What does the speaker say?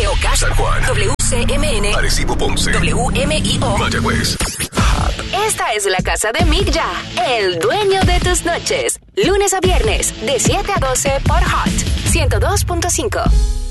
Mateo Cash, San Juan, WCMN, Arecibo, Ponce, WMIO, Mayagüez. Esta es la casa de Migya, el dueño de tus noches. Lunes a viernes, de 7 a 12 por Hot 102.5.